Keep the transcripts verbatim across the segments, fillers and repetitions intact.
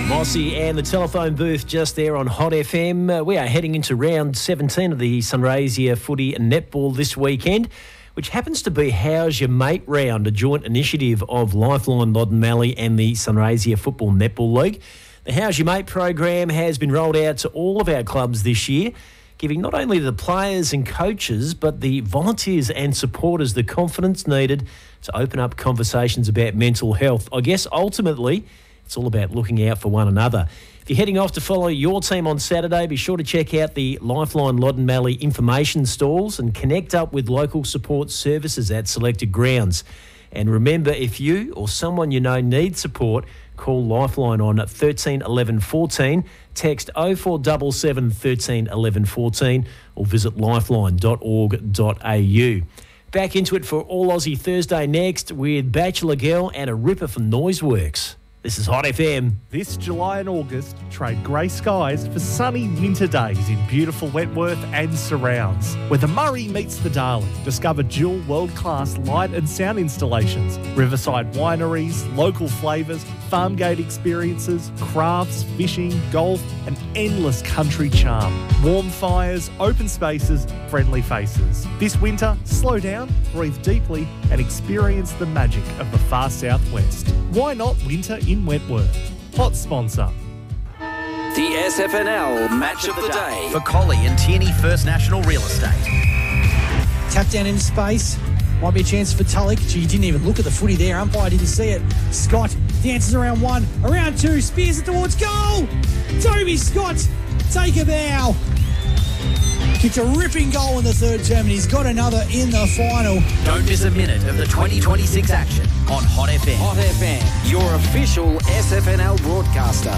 Mossy and the telephone booth just there on Hot F M. Uh, we are heading into round seventeen of the Sunraysia Footy and Netball this weekend, which happens to be How's Your Mate round, a joint initiative of Lifeline Loddon Mallee and the Sunraysia Football Netball League. The How's Your Mate program has been rolled out to all of our clubs this year, giving not only the players and coaches, but the volunteers and supporters the confidence needed to open up conversations about mental health. I guess ultimately, it's all about looking out for one another. If you're heading off to follow your team on Saturday, be sure to check out the Lifeline Loddon Mallee information stalls and connect up with local support services at selected grounds. And remember, if you or someone you know needs support, call Lifeline on thirteen eleven fourteen, text oh four seven seven thirteen eleven fourteen or visit lifeline dot org dot a u. Back into it for All Aussie Thursday next with Bachelor Girl and a ripper from Noiseworks. This is Hot F M. This July and August, trade grey skies for sunny winter days in beautiful Wentworth and surrounds. Where the Murray meets the Darling, discover dual world-class light and sound installations, riverside wineries, local flavours, farm gate experiences, crafts, fishing, golf and endless country charm. Warm fires, open spaces, friendly faces. This winter, slow down, breathe deeply and experience the magic of the far southwest. Why not winter in Wentworth? Hot sponsor. The S F N L Match of the Day for Collie and Tierney First National Real Estate. Tap down in space. Might be a chance for Tulloch. Gee, he didn't even look at the footy there. Umpire didn't see it. Scott dances around one, around two, spears it towards goal. Toby Scott, take a bow. Kicked a ripping goal in the third term and he's got another in the final. Don't miss a minute of the twenty twenty-six action on Hot F M. Hot F M, your official S F N L broadcaster.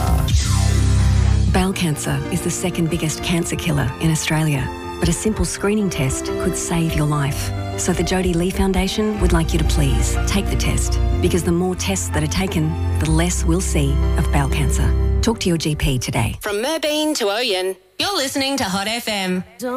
Bowel cancer is the second biggest cancer killer in Australia, but a simple screening test could save your life. So the Jodie Lee Foundation would like you to please take the test, because the more tests that are taken, the less we'll see of bowel cancer. Talk to your G P today. From Merbein to Oyen, you're listening to Hot F M.